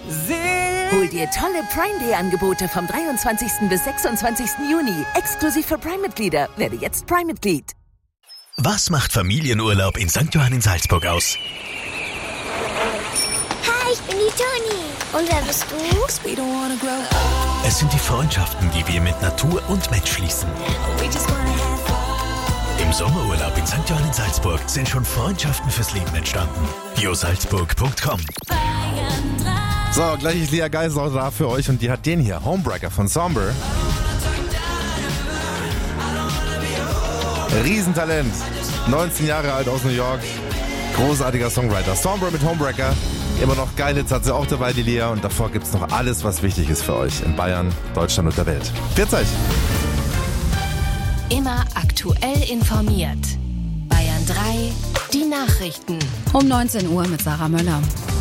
Hol dir tolle Prime-Day-Angebote vom 23. bis 26. Juni. Exklusiv für Prime-Mitglieder. Werde jetzt Prime-Mitglied. Was macht Familienurlaub in St. Johann in Salzburg aus? Hi, ich bin die Toni. Und wer bist du? Es sind die Freundschaften, die wir mit Natur und Mensch schließen. Im Sommerurlaub in St. Johann in Salzburg sind schon Freundschaften fürs Leben entstanden. biosalzburg.com. So, gleich ist Lia Geisel auch da für euch und die hat den hier, Homebreaker von Somber. Riesentalent, 19 Jahre alt aus New York, großartiger Songwriter. Somber mit Homebreaker, immer noch geile Hits hat sie auch dabei, die Lia. Und davor gibt's noch alles, was wichtig ist für euch in Bayern, Deutschland und der Welt. Pfiat euch! Immer aktuell informiert. Bayern 3, die Nachrichten. Um 19 Uhr mit Sarah Möller.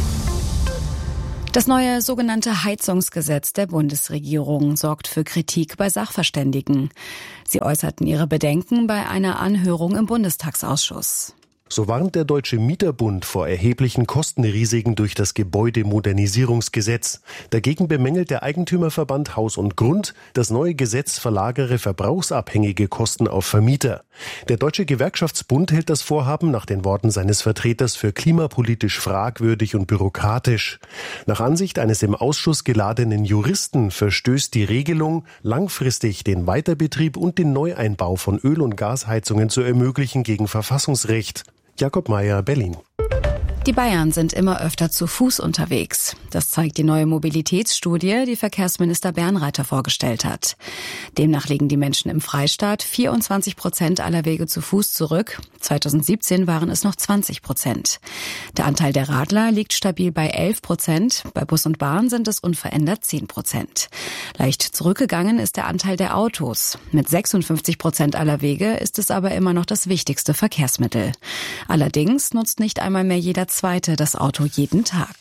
Das neue sogenannte Heizungsgesetz der Bundesregierung sorgt für Kritik bei Sachverständigen. Sie äußerten ihre Bedenken bei einer Anhörung im Bundestagsausschuss. So warnt der Deutsche Mieterbund vor erheblichen Kostenrisiken durch das Gebäudemodernisierungsgesetz. Dagegen bemängelt der Eigentümerverband Haus und Grund, das neue Gesetz verlagere verbrauchsabhängige Kosten auf Vermieter. Der Deutsche Gewerkschaftsbund hält das Vorhaben nach den Worten seines Vertreters für klimapolitisch fragwürdig und bürokratisch. Nach Ansicht eines im Ausschuss geladenen Juristen verstößt die Regelung, langfristig den Weiterbetrieb und den Neueinbau von Öl- und Gasheizungen zu ermöglichen, gegen Verfassungsrecht. Jakob Mayer, Berlin. Die Bayern sind immer öfter zu Fuß unterwegs. Das zeigt die neue Mobilitätsstudie, die Verkehrsminister Bernreiter vorgestellt hat. Demnach legen die Menschen im Freistaat 24% aller Wege zu Fuß zurück. 2017 waren es noch 20%. Der Anteil der Radler liegt stabil bei 11%. Bei Bus und Bahn sind es unverändert 10%. Leicht zurückgegangen ist der Anteil der Autos. Mit 56% aller Wege ist es aber immer noch das wichtigste Verkehrsmittel. Allerdings nutzt nicht einmal mehr jeder Zweite das Auto jeden Tag.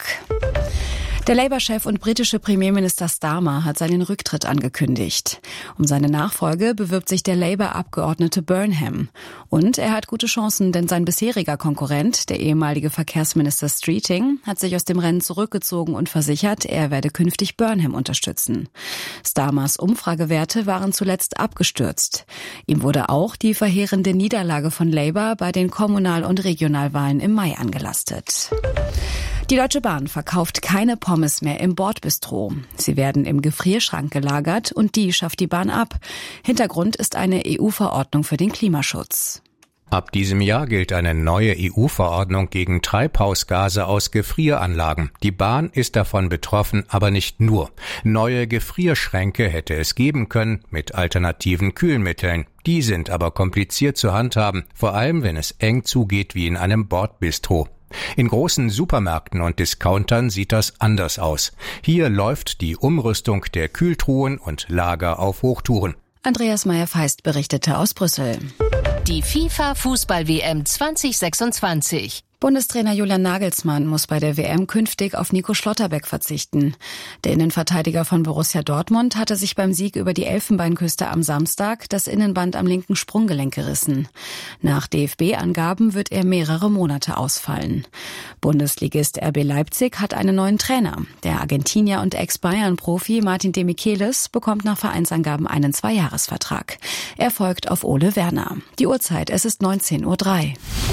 Der Labour-Chef und britische Premierminister Starmer hat seinen Rücktritt angekündigt. Um seine Nachfolge bewirbt sich der Labour-Abgeordnete Burnham. Und er hat gute Chancen, denn sein bisheriger Konkurrent, der ehemalige Verkehrsminister Streeting, hat sich aus dem Rennen zurückgezogen und versichert, er werde künftig Burnham unterstützen. Starmers Umfragewerte waren zuletzt abgestürzt. Ihm wurde auch die verheerende Niederlage von Labour bei den Kommunal- und Regionalwahlen im Mai angelastet. Die Deutsche Bahn verkauft keine Pommes mehr im Bordbistro. Sie werden im Gefrierschrank gelagert und die schafft die Bahn ab. Hintergrund ist eine EU-Verordnung für den Klimaschutz. Ab diesem Jahr gilt eine neue EU-Verordnung gegen Treibhausgase aus Gefrieranlagen. Die Bahn ist davon betroffen, aber nicht nur. Neue Gefrierschränke hätte es geben können mit alternativen Kühlmitteln. Die sind aber kompliziert zu handhaben, vor allem wenn es eng zugeht wie in einem Bordbistro. In großen Supermärkten und Discountern sieht das anders aus. Hier läuft die Umrüstung der Kühltruhen und Lager auf Hochtouren. Andreas Meyer-Feist berichtete aus Brüssel. Die FIFA-Fußball-WM 2026. Bundestrainer Julian Nagelsmann muss bei der WM künftig auf Nico Schlotterbeck verzichten. Der Innenverteidiger von Borussia Dortmund hatte sich beim Sieg über die Elfenbeinküste am Samstag das Innenband am linken Sprunggelenk gerissen. Nach DFB-Angaben wird er mehrere Monate ausfallen. Bundesligist RB Leipzig hat einen neuen Trainer. Der Argentinier und Ex-Bayern-Profi Martin Demichelis bekommt nach Vereinsangaben einen 2-Jahres-Vertrag. Er folgt auf Ole Werner. Die Uhrzeit, es ist 19:03 Uhr.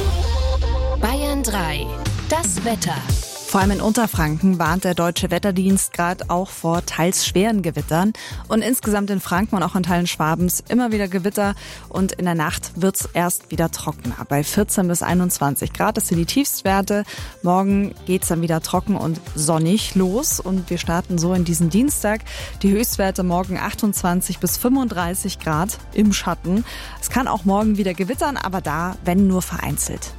Bayern 3, das Wetter. Vor allem in Unterfranken warnt der Deutsche Wetterdienst gerade auch vor teils schweren Gewittern. Und insgesamt in Franken und auch in Teilen Schwabens immer wieder Gewitter. Und in der Nacht wird's erst wieder trockener. Bei 14 bis 21 Grad, das sind die Tiefstwerte. Morgen geht's dann wieder trocken und sonnig los. Und wir starten so in diesen Dienstag. Die Höchstwerte morgen 28 bis 35 Grad im Schatten. Es kann auch morgen wieder gewittern, aber da, wenn nur vereinzelt.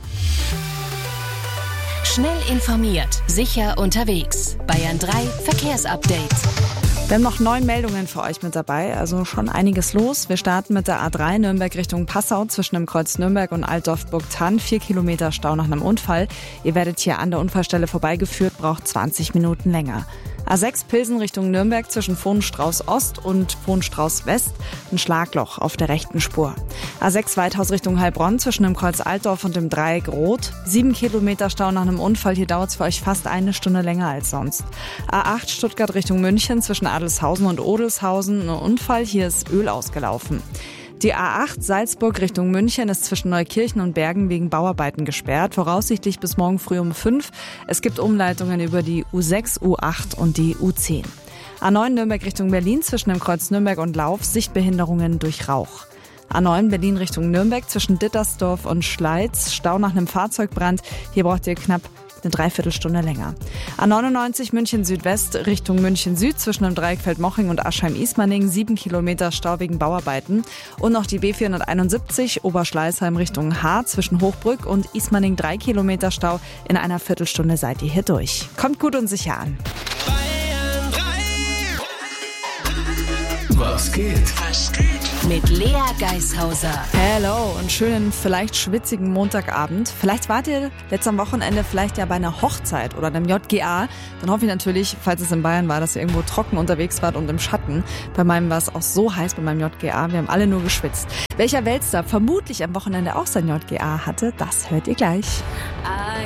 Schnell informiert, sicher unterwegs. Bayern 3 Verkehrsupdate. Wir haben noch 9 Meldungen für euch mit dabei, also schon einiges los. Wir starten mit der A3 Nürnberg Richtung Passau zwischen dem Kreuz Nürnberg und Altdorf-Burgthann. 4 Kilometer Stau nach einem Unfall. Ihr werdet hier an der Unfallstelle vorbeigeführt, braucht 20 Minuten länger. A6 Pilsen Richtung Nürnberg zwischen Vohenstrauß Ost und Vohenstrauß West, ein Schlagloch auf der rechten Spur. A6 Weithaus Richtung Heilbronn zwischen dem Kreuz Altdorf und dem Dreieck Rot. 7 Kilometer Stau nach einem Unfall, hier dauert es für euch fast eine Stunde länger als sonst. A8 Stuttgart Richtung München zwischen Adelshausen und Odelshausen, ein Unfall, hier ist Öl ausgelaufen. Die A8 Salzburg Richtung München ist zwischen Neukirchen und Bergen wegen Bauarbeiten gesperrt, voraussichtlich bis morgen früh um 5. Es gibt Umleitungen über die U6, U8 und die U10. A9 Nürnberg Richtung Berlin zwischen dem Kreuz Nürnberg und Lauf, Sichtbehinderungen durch Rauch. A9 Berlin Richtung Nürnberg zwischen Dittersdorf und Schleiz, Stau nach einem Fahrzeugbrand, hier braucht ihr knapp eine Dreiviertelstunde länger. A99 München Südwest Richtung München Süd zwischen dem Dreieck Feldmoching und Aschheim-Ismaning 7 Kilometer Stau wegen Bauarbeiten. Und noch die B471 Oberschleißheim Richtung Haar zwischen Hochbrück und Ismaning 3 Kilometer Stau. In einer Viertelstunde seid ihr hier durch. Kommt gut und sicher an. Was geht? Mit Lea Geishauser. Hello und schönen, vielleicht schwitzigen Montagabend. Vielleicht wart ihr letzt am Wochenende vielleicht ja bei einer Hochzeit oder einem JGA. Dann hoffe ich natürlich, falls es in Bayern war, dass ihr irgendwo trocken unterwegs wart und im Schatten. Bei meinem war es auch so heiß bei meinem JGA. Wir haben alle nur geschwitzt. Welcher Weltstar vermutlich am Wochenende auch sein JGA hatte, das hört ihr gleich.